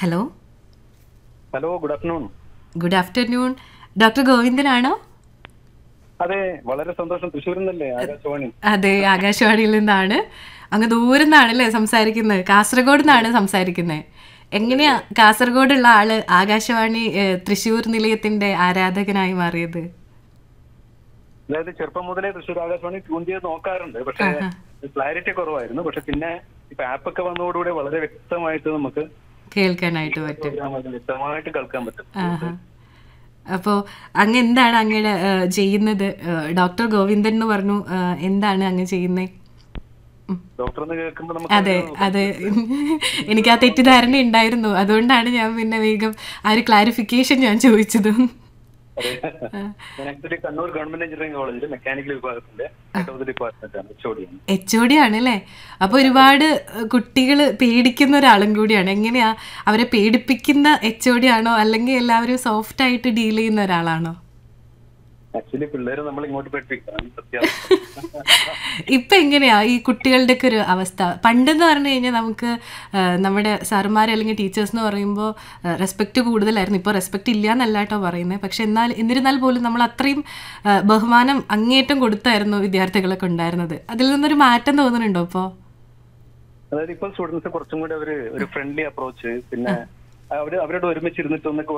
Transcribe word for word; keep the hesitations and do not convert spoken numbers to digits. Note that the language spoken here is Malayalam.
Hello hello, good afternoon. Good afternoon. Doctor ഗോവിന്ദനാണോ? അതെ, വളരെ സന്തോഷം. തൃശ്ശൂരിൽ നിന്നല്ലേ ആകാശവാണി? അതെ, ആകാശവാണിയിൽ നിന്നാണ്. അങ്ങ് ദൂരെ നിന്നാണല്ലേ സംസാരിക്കുന്നത്? കാസർഗോഡ് നിന്നാണ് സംസാരിക്കുന്നത്. എങ്ങനെയാ കാസർഗോഡുള്ള ആള് ആകാശവാണി ഏഹ്, തൃശ്ശൂർ നിലയത്തിന്റെ ആരാധകനായി മാറിയത്? അതായത് ചെറുപ്പം മുതലേ തൃശ്ശൂർ ആകാശവാണി ട്യൂൺ ചെയ്ത് നോക്കാറുണ്ട്. പക്ഷേ ആഹാ. ക്ലാരിറ്റി കുറവായിരുന്നു. പക്ഷെ പിന്നെ ഇപ്പൊ ആപ്പൊക്കെ വന്നതോടുകൂടി വളരെ വ്യക്തമായിട്ട് നമുക്ക് കേൾക്കാനായിട്ട് പറ്റും. പ്രോഗ്രാം വ്യക്തമായിട്ട് കേൾക്കാൻ പറ്റും. ആഹാ. അപ്പോ അങ്ങ് എന്താണ് അങ്ങയുടെ ഏഹ്, ചെയ്യുന്നത്? ഏഹ്, ഡോക്ടർ ഗോവിന്ദൻ എന്ന് പറഞ്ഞു. ഏഹ്, എന്താണ് അങ്ങ് ചെയ്യുന്നത്? ഡോക്ടർ എന്ന് കേൾക്കുമ്പോൾ നമുക്ക് അതെ അതെ, എനിക്ക് ആ തെറ്റിദ്ധാരണ ഉണ്ടായിരുന്നു. അതുകൊണ്ടാണ് ഞാൻ പിന്നെ വേഗം ആ ഒരു ക്ലാരിഫിക്കേഷൻ ഞാൻ ചോദിച്ചതും. അതെ. ഞാൻ ആക്ച്വലി കണ്ണൂർ ഗവൺമെന്റ് എഞ്ചിനീയറിംഗ് കോളേജിൽ മെക്കാനിക്കൽ വിഭാഗത്തിന്റെ ഹെഡ് ഓഫ് ദി ഡിപ്പാർട്ട്മെന്റ് ആണ്, എച്ച് ഒ ഡി ആണ്. എച്ച് ഒ ഡി ആണ് അല്ലേ? അപ്പൊ ഒരുപാട് കുട്ടികൾ പേടിക്കുന്ന ഒരാളും കൂടിയാണ്. എങ്ങനെയാ അവരെ പേടിപ്പിക്കുന്ന എച്ച് ഒ ഡി ആണോ, അല്ലെങ്കിൽ എല്ലാവരും സോഫ്റ്റ് ആയിട്ട് ഡീൽ ചെയ്യുന്ന ഒരാളാണോ? ആക്ച്വലി പിള്ളേരെ നമ്മൾ ഇങ്ങോട്ട് പഠിപ്പിക്കണം, സത്യാവസ്ഥ. ഇപ്പൊ എങ്ങനെയാ ഈ കുട്ടികളുടെ ഒക്കെ ഒരു അവസ്ഥ? പണ്ടെന്ന് പറഞ്ഞു കഴിഞ്ഞാൽ നമുക്ക് ആ, നമ്മുടെ സാറുമാർ അല്ലെങ്കിൽ ടീച്ചേഴ്സ് എന്ന് പറയുമ്പോൾ റെസ്പെക്റ്റ് കൂടുതലായിരുന്നു. ഇപ്പോൾ റെസ്പെക്റ്റ് ഇല്ല എന്നല്ല കേട്ടോ പറയുന്നത്. പക്ഷെ എന്നാൽ എന്നിരുന്നാൽ പോലും നമ്മൾ അത്രയും ആ, ബഹുമാനം അങ്ങേയറ്റം കൊടുത്തായിരുന്നു വിദ്യാർത്ഥികളൊക്കെ ഉണ്ടായിരുന്നത്. അതിൽ നിന്നൊരു മാറ്റം തോന്നുന്നുണ്ടോ ഇപ്പോൾ? അതായത് ഇപ്പൊ സ്റ്റുഡൻസ് കുറച്ചും കൂടി അവര് ഒരു ഫ്രണ്ട്ലി അപ്രോച്ച്, പിന്നെ അവര് അവരോട് ഒരുമിച്ചിരുന്നിട്ട് ഒന്നൊക്കെ